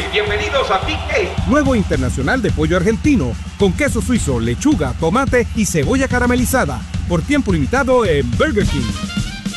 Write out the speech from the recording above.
bienvenidos a Big 8. Nuevo internacional de pollo argentino, con queso suizo, lechuga, tomate y cebolla caramelizada. Por tiempo limitado en Burger King.